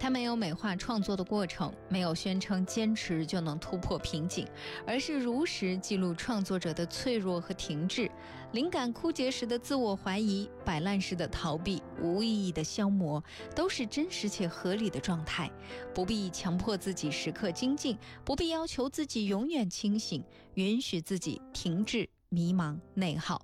它没有美化创作的过程，没有宣称坚持就能突破瓶颈，而是如实记录创作者的脆弱和停滞，灵感枯竭时的自我怀疑，摆烂时的逃避，无意义的消磨，都是真实且合理的状态。不必强迫自己时刻精进，不必要求自己永远清醒，允许自己停滞、迷茫、内耗。